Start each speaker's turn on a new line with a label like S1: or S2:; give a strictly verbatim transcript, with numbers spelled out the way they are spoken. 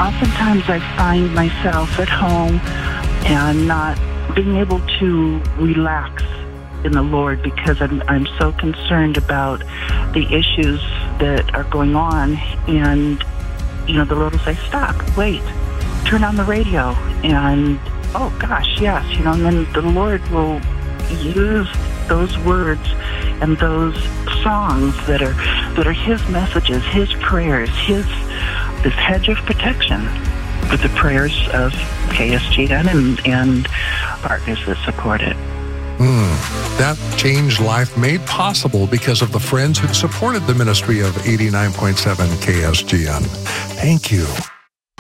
S1: oftentimes I find myself at home and not being able to relax in the Lord because I'm I'm so concerned about the issues that are going on, and you know the Lord will say, "Stop, wait, turn on the radio," and oh gosh, yes, you know, and then the Lord will use those words and those songs that are that are His messages, His prayers, His this hedge of protection with the prayers of K S G N and and partners that support it.
S2: Mm, that changed life made possible because of the friends who supported the ministry of eighty-nine point seven K S G N. Thank you.